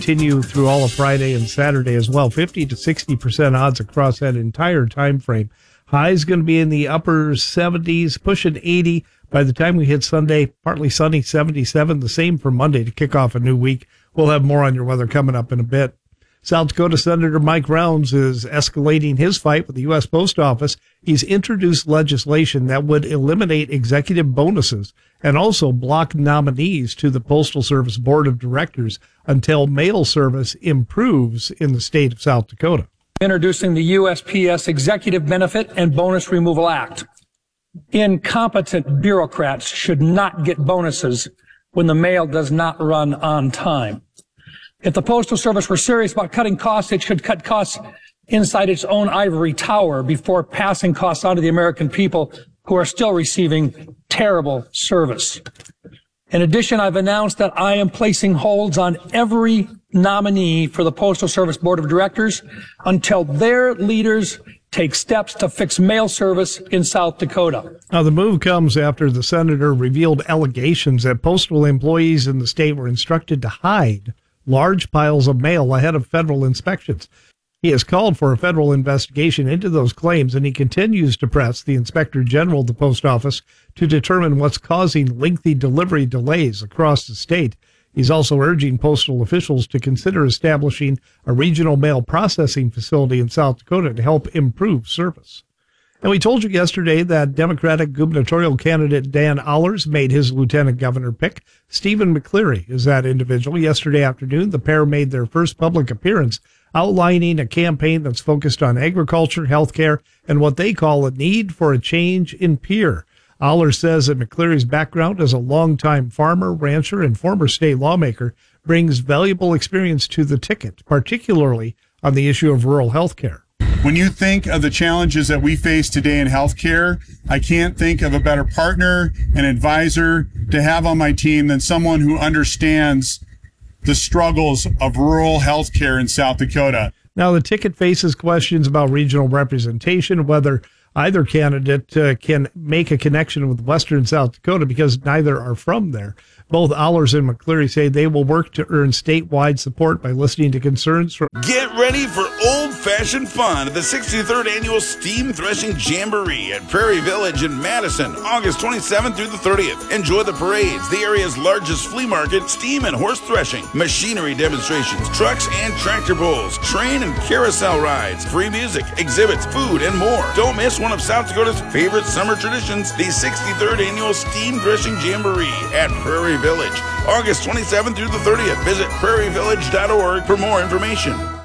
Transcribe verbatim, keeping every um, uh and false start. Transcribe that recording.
continue through all of Friday and Saturday as well. fifty to sixty percent odds across that entire time frame. High is going to be in the upper seventies, pushing eighty. By the time we hit Sunday, partly sunny, seventy-seven. The same for Monday to kick off a new week. We'll have more on your weather coming up in a bit. South Dakota Senator Mike Rounds is escalating his fight with the U S Post Office. He's introduced legislation that would eliminate executive bonuses and also block nominees to the Postal Service Board of Directors until mail service improves in the state of South Dakota. Introducing the U S P S Executive Benefit and Bonus Removal Act. Incompetent bureaucrats should not get bonuses when the mail does not run on time. If the Postal Service were serious about cutting costs, it should cut costs inside its own ivory tower before passing costs on to the American people who are still receiving terrible service. In addition, I've announced that I am placing holds on every nominee for the Postal Service Board of Directors until their leaders take steps to fix mail service in South Dakota. Now, the move comes after the senator revealed allegations that postal employees in the state were instructed to hide large piles of mail ahead of federal inspections. He has called for a federal investigation into those claims, and he continues to press the Inspector General of the Post Office to determine what's causing lengthy delivery delays across the state. He's also urging postal officials to consider establishing a regional mail processing facility in South Dakota to help improve service. And we told you yesterday that Democratic gubernatorial candidate Dan Allers made his lieutenant governor pick. Stephen McCleary is that individual. Yesterday afternoon, the pair made their first public appearance, outlining a campaign that's focused on agriculture, healthcare, and what they call a need for a change in Pierre. Allers says that McCleary's background as a longtime farmer, rancher, and former state lawmaker brings valuable experience to the ticket, particularly on the issue of rural healthcare. When you think of the challenges that we face today in healthcare, I can't think of a better partner and advisor to have on my team than someone who understands the struggles of rural healthcare in South Dakota. Now, the ticket faces questions about regional representation, whether either candidate uh, can make a connection with Western South Dakota because neither are from there. Both Allers and McCleary say they will work to earn statewide support by listening to concerns from... Get ready for old-fashioned fun at the sixty-third Annual Steam Threshing Jamboree at Prairie Village in Madison, August twenty-seventh through the thirtieth. Enjoy the parades, the area's largest flea market, steam and horse threshing, machinery demonstrations, trucks and tractor pulls, train and carousel rides, free music, exhibits, food, and more. Don't miss one of South Dakota's favorite summer traditions, the sixty-third Annual Steam Threshing Jamboree at Prairie Village, August twenty-seventh through the thirtieth. Visit prairie village dot org for more information.